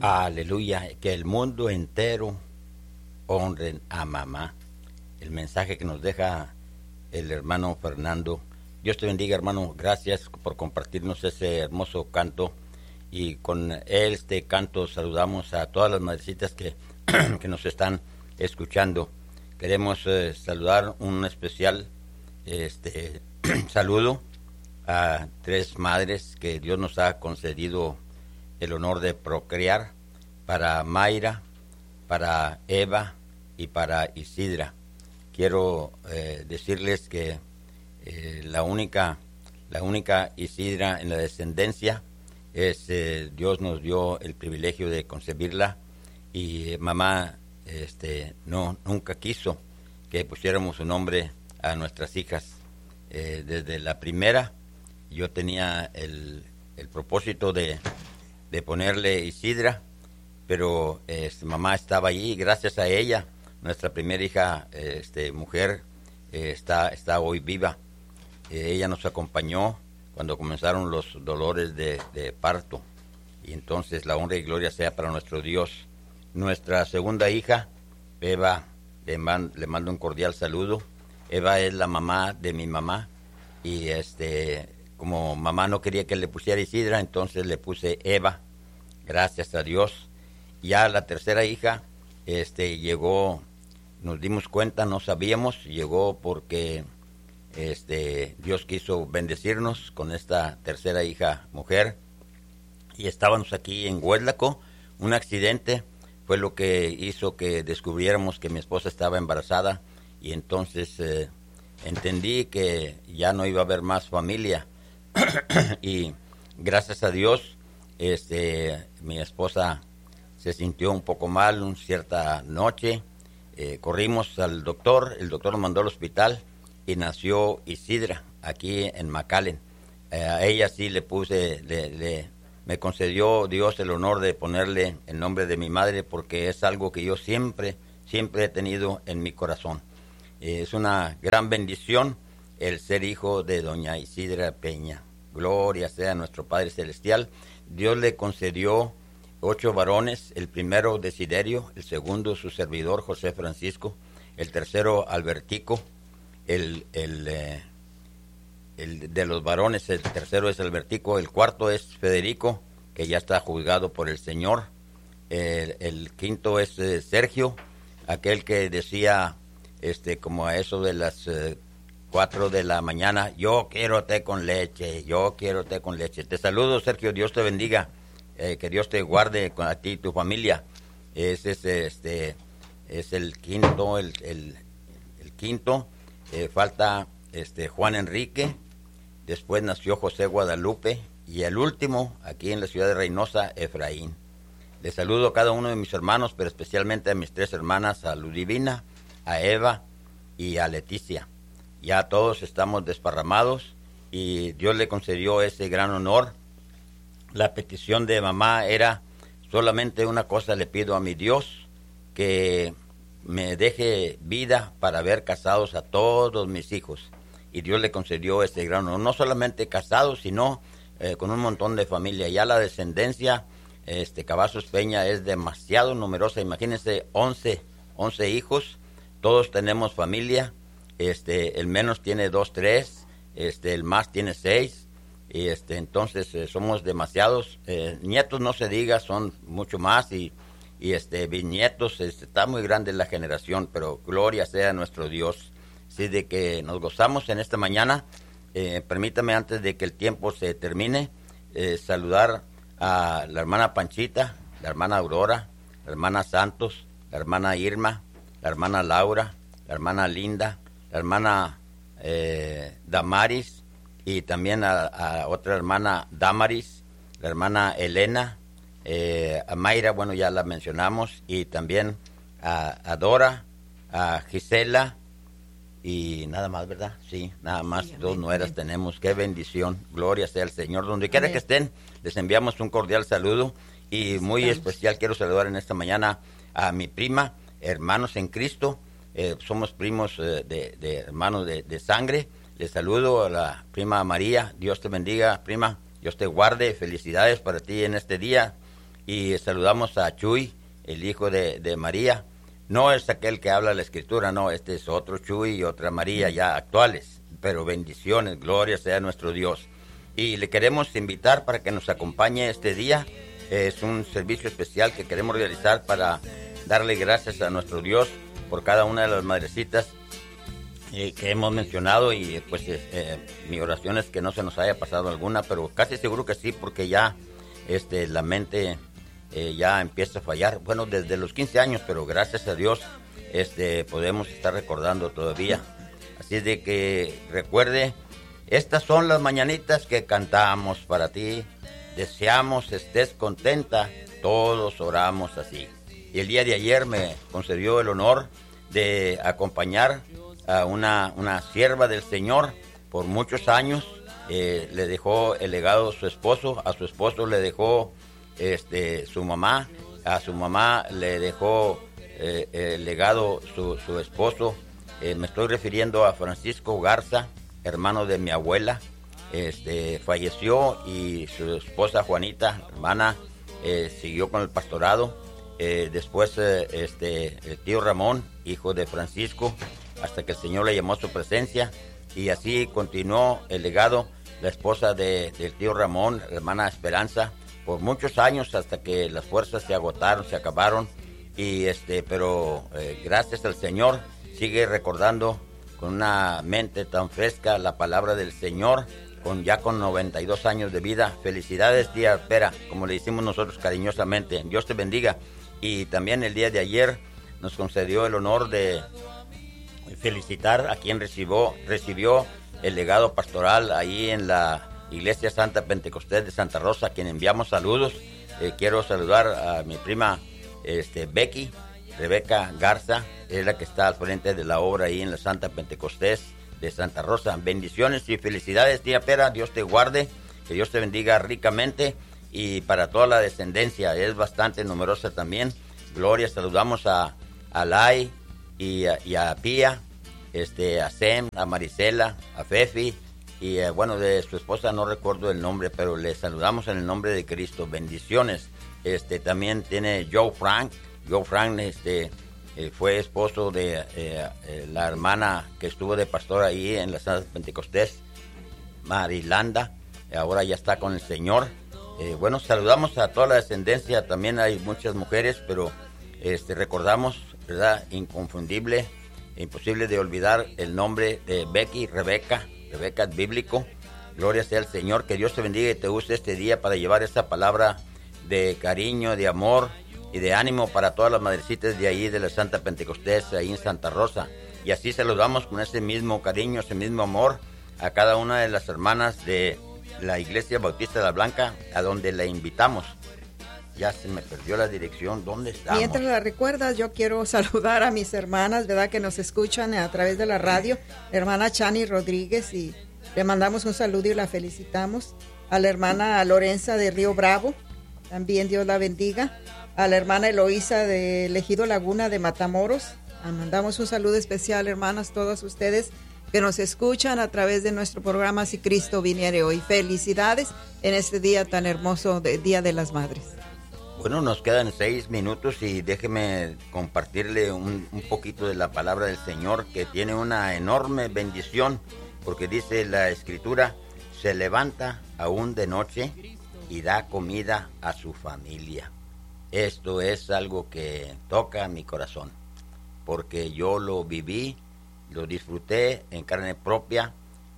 Aleluya, que el mundo entero honren a mamá. El mensaje que nos deja el hermano Fernando. Dios te bendiga, hermano. Gracias por compartirnos ese hermoso canto. Y con este canto saludamos a todas las madrecitas que, que nos están escuchando. Queremos saludar un especial saludo a 3 madres que Dios nos ha concedido el honor de procrear, para Mayra, para Eva y para Isidra. Quiero decirles que la única Isidra en la descendencia es Dios nos dio el privilegio de concebirla, y mamá nunca quiso que pusiéramos su nombre a nuestras hijas. Desde la primera yo tenía el propósito de ponerle Isidra, pero mamá estaba allí, y gracias a ella nuestra primera hija mujer está hoy viva. Ella nos acompañó cuando comenzaron los dolores de parto, y entonces la honra y gloria sea para nuestro Dios. Nuestra segunda hija, Eva, le mando un cordial saludo. Eva es la mamá de mi mamá, y como mamá no quería que le pusiera Isidra, entonces le puse Eva, gracias a Dios. Ya la tercera hija llegó, nos dimos cuenta, no sabíamos, llegó porque Dios quiso bendecirnos con esta tercera hija mujer, y estábamos aquí en Huéslaco. Un accidente fue lo que hizo que descubriéramos que mi esposa estaba embarazada, y entonces entendí que ya no iba a haber más familia. Y gracias a Dios mi esposa se sintió un poco mal una cierta noche. Corrimos al doctor, el doctor nos mandó al hospital y nació Isidra aquí en McAllen. A ella sí le puse, me concedió Dios el honor de ponerle el nombre de mi madre, porque es algo que yo siempre he tenido en mi corazón. Es una gran bendición el ser hijo de doña Isidra Peña. Gloria sea a nuestro Padre Celestial. Dios le concedió 8 varones, el primero Desiderio, el segundo su servidor José Francisco, el tercero Albertico, el de los varones, el tercero es Albertico, el cuarto es Federico, que ya está juzgado por el Señor, el quinto es Sergio, aquel que decía como a eso de las 4 de la mañana, yo quiero té con leche, yo quiero té con leche. Te saludo, Sergio, Dios te bendiga, que Dios te guarde a ti y tu familia. Ese es el quinto, el quinto. Falta Juan Enrique, después nació José Guadalupe, y el último, aquí en la ciudad de Reynosa, Efraín. Les saludo a cada uno de mis hermanos, pero especialmente a mis 3 hermanas, a Ludivina, a Eva y a Leticia. Ya todos estamos desparramados, y Dios le concedió ese gran honor. La petición de mamá era solamente una cosa: le pido a mi Dios que me deje vida para ver casados a todos mis hijos. Y Dios le concedió ese gran honor, no solamente casados, sino con un montón de familia. Ya la descendencia, Cavazos Peña es demasiado numerosa. Imagínense, 11 hijos, todos tenemos familia. El menos tiene 2, 3, el más tiene 6, y entonces somos demasiados. Nietos no se diga, son mucho más, y bisnietos. Está muy grande la generación, pero gloria sea a nuestro Dios. Así de que nos gozamos en esta mañana. Permítame, antes de que el tiempo se termine, saludar a la hermana Panchita, la hermana Aurora, la hermana Santos, la hermana Irma, la hermana Laura, la hermana Linda, la hermana Damaris, y también a otra hermana Damaris, la hermana Elena, a Mayra, bueno, ya la mencionamos, y también a Dora, a Gisela, y nada más, ¿verdad? Sí, nada más, sí, 2 nueras tenemos. Qué bendición, gloria sea al Señor. Donde quiera que estén, les enviamos un cordial saludo, y muy especial quiero saludar en esta mañana a mi prima, hermanos en Cristo. Somos primos de hermanos de sangre. Les saludo a la prima María. Dios te bendiga, prima. Dios te guarde. Felicidades para ti en este día. y saludamos a Chuy, el hijo de María. No es aquel que habla la Escritura, no, este es otro Chuy y otra María ya actuales, pero bendiciones, gloria sea nuestro Dios. Y le queremos invitar para que nos acompañe este día. Es un servicio especial que queremos realizar para darle gracias a nuestro Dios por cada una de las madrecitas que hemos mencionado, y pues mi oración es que no se nos haya pasado alguna, pero casi seguro que sí, porque ya la mente ya empieza a fallar. Bueno, desde los 15 años, pero gracias a Dios podemos estar recordando todavía. Así es de que recuerde, estas son las mañanitas que cantamos para ti. Deseamos estés contenta, todos oramos así. Y el día de ayer me concedió el honor de acompañar a una sierva del Señor por muchos años. Le dejó el legado a su esposo le dejó su mamá, a su mamá le dejó el legado su esposo. Me estoy refiriendo a Francisco Garza, hermano de mi abuela. Falleció, y su esposa Juanita, hermana, siguió con el pastorado. Después el tío Ramón, hijo de Francisco, hasta que el Señor le llamó a su presencia, y así continuó el legado la esposa del tío Ramón, la hermana Esperanza, por muchos años, hasta que las fuerzas se agotaron, se acabaron, y pero gracias al Señor sigue recordando con una mente tan fresca la palabra del Señor, con 92 años de vida. Felicidades, tía Pera, como le decimos nosotros cariñosamente. Dios te bendiga. Y también el día de ayer nos concedió el honor de felicitar a quien recibió el legado pastoral ahí en la Iglesia Santa Pentecostés de Santa Rosa, a quien enviamos saludos. Quiero saludar a mi prima Becky, Rebeca Garza, es la que está al frente de la obra ahí en la Santa Pentecostés de Santa Rosa. Bendiciones y felicidades, tía Pera, Dios te guarde, que Dios te bendiga ricamente, y para toda la descendencia, es bastante numerosa también. Gloria, saludamos a Lai y a Pía, a Sem, a Marisela, a Fefi, y bueno, de su esposa no recuerdo el nombre, pero le saludamos en el nombre de Cristo. Bendiciones. También tiene Joe Frank, fue esposo de la hermana que estuvo de pastor ahí en la Santa Pentecostés, Marilanda, ahora ya está con el Señor. Bueno, saludamos a toda la descendencia, también hay muchas mujeres, pero recordamos, ¿verdad? Inconfundible, imposible de olvidar el nombre de Becky, Rebeca es bíblico. Gloria sea al Señor, que Dios te bendiga y te use este día para llevar esta palabra de cariño, de amor y de ánimo para todas las madrecitas de ahí de la Santa Pentecostés, ahí en Santa Rosa. Y así saludamos con ese mismo cariño, ese mismo amor a cada una de las hermanas de la Iglesia Bautista de la Blanca, a donde la invitamos. Ya se me perdió la dirección, ¿dónde estamos? Mientras la recuerdas, yo quiero saludar a mis hermanas, ¿verdad?, que nos escuchan a través de la radio. Hermana Chani Rodríguez, y le mandamos un saludo y la felicitamos. A la hermana Lorenza de Río Bravo, también Dios la bendiga. A la hermana Eloísa de Ejido Laguna de Matamoros, mandamos un saludo especial, hermanas, todas ustedes que nos escuchan a través de nuestro programa Si Cristo Viniere Hoy. Felicidades en este día tan hermoso, de Día de las Madres. Bueno, nos quedan 6 minutos y déjeme compartirle un poquito de la palabra del Señor, que tiene una enorme bendición, porque dice la Escritura: se levanta aún de noche y da comida a su familia. Esto es algo que toca mi corazón, porque yo lo viví, lo disfruté en carne propia,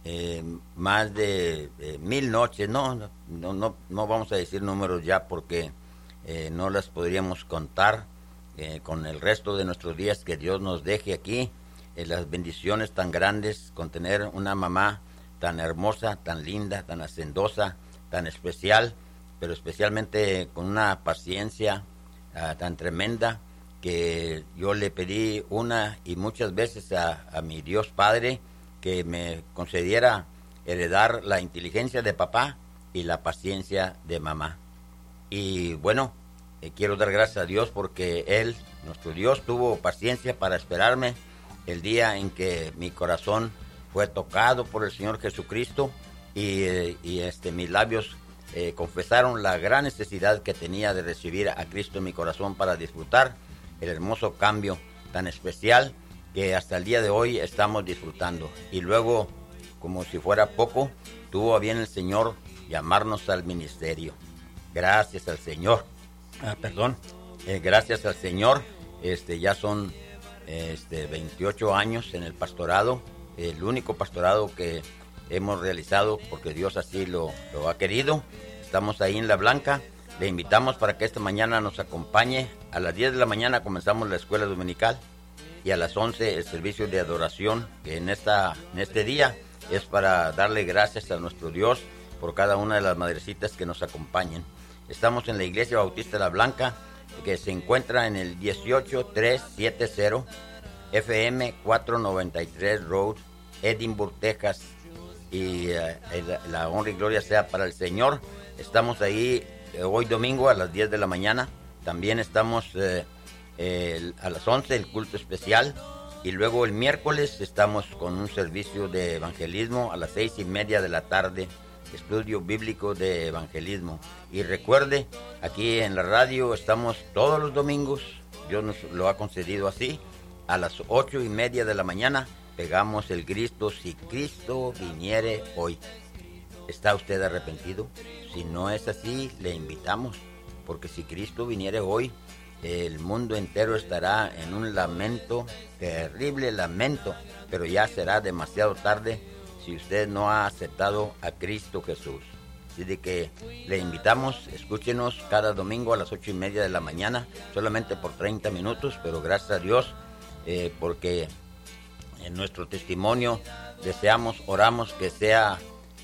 más de 1000 noches. No vamos a decir números ya, porque no las podríamos contar con el resto de nuestros días que Dios nos deje aquí. Las bendiciones tan grandes con tener una mamá tan hermosa, tan linda, tan hacendosa, tan especial, pero especialmente con una paciencia tan tremenda, que yo le pedí una y muchas veces a mi Dios Padre que me concediera heredar la inteligencia de papá y la paciencia de mamá. Y bueno, quiero dar gracias a Dios porque Él, nuestro Dios, tuvo paciencia para esperarme el día en que mi corazón fue tocado por el Señor Jesucristo, y mis labios confesaron la gran necesidad que tenía de recibir a Cristo en mi corazón para disfrutar el hermoso cambio tan especial que hasta el día de hoy estamos disfrutando. Y luego, como si fuera poco, tuvo a bien el Señor llamarnos al ministerio. Gracias al Señor. Gracias al Señor. Ya son 28 años en el pastorado, el único pastorado que hemos realizado porque Dios así lo ha querido. Estamos ahí en La Blanca. Le invitamos para que esta mañana nos acompañe. A las 10 de la mañana comenzamos la escuela dominical y a las 11 el servicio de adoración, que en este día es para darle gracias a nuestro Dios por cada una de las madrecitas que nos acompañen. Estamos en la Iglesia Bautista La Blanca, que se encuentra en el 18370 FM 493 Road, Edinburgh, Texas. Y la honra y gloria sea para el Señor. Estamos ahí hoy domingo a las 10 de la mañana. También estamos a las 11 el culto especial. Y luego el miércoles estamos con un servicio de evangelismo a las 6:30 de la tarde. Estudio bíblico de evangelismo. Y recuerde, aquí en la radio estamos todos los domingos. Dios nos lo ha concedido así. A las 8:30 de la mañana pegamos el grito: si Cristo viniere hoy. ¿Está usted arrepentido? Si no es así, le invitamos, porque si Cristo viniere hoy, el mundo entero estará en un lamento, terrible lamento, pero ya será demasiado tarde si usted no ha aceptado a Cristo Jesús. Así de que le invitamos, escúchenos cada domingo a las 8:30 de la mañana, solamente por 30 minutos, pero gracias a Dios, porque en nuestro testimonio deseamos, oramos que sea,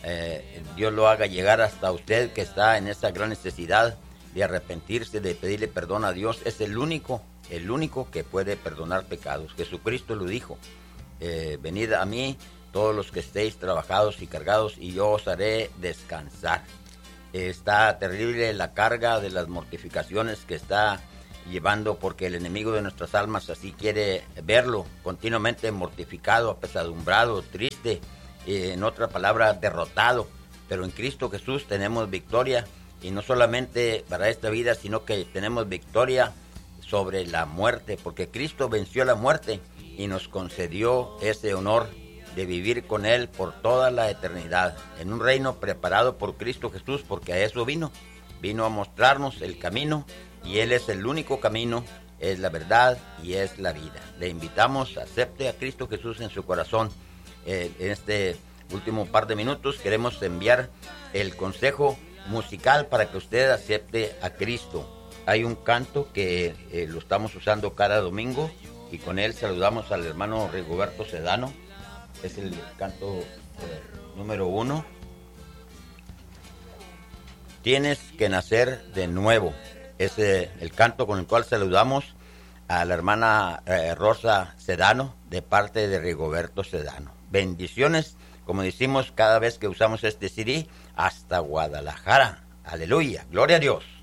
Dios lo haga llegar hasta usted que está en esa gran necesidad de arrepentirse, de pedirle perdón a Dios. Es el único que puede perdonar pecados. Jesucristo lo dijo: venid a mí todos los que estéis trabajados y cargados, y yo os haré descansar. Está terrible la carga de las mortificaciones que está llevando, porque el enemigo de nuestras almas así quiere verlo continuamente mortificado, apesadumbrado, triste, en otra palabra, derrotado. Pero en Cristo Jesús tenemos victoria, y no solamente para esta vida, sino que tenemos victoria sobre la muerte, porque Cristo venció la muerte y nos concedió ese honor de vivir con Él por toda la eternidad, en un reino preparado por Cristo Jesús, porque a eso vino a mostrarnos el camino, y Él es el único camino, es la verdad y es la vida. Le invitamos, acepte a Cristo Jesús en su corazón. En este último par de minutos queremos enviar el consejo musical para que usted acepte a Cristo. Hay un canto que lo estamos usando cada domingo, y con él saludamos al hermano Rigoberto Sedano. Es el canto número 1. Tienes que nacer de nuevo. Es el canto con el cual saludamos a la hermana Rosa Sedano, de parte de Rigoberto Sedano. Bendiciones, como decimos cada vez que usamos este CD, hasta Guadalajara. Aleluya, gloria a Dios.